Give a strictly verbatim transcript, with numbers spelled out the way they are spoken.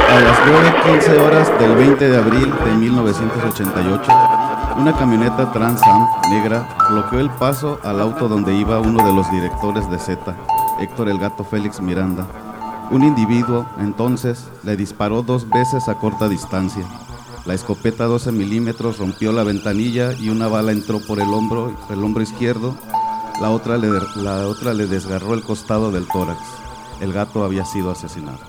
A las nueve quince horas del veinte de abril de mil novecientos ochenta y ocho, una camioneta Trans Am negra bloqueó el paso al auto donde iba uno de los directores de Z, Héctor El Gato Félix Miranda. Un individuo, entonces, le disparó dos veces a corta distancia. La escopeta doce milímetros rompió la ventanilla y una bala entró por el hombro, el hombro izquierdo. La otra, le, la otra le desgarró el costado del tórax. El gato había sido asesinado.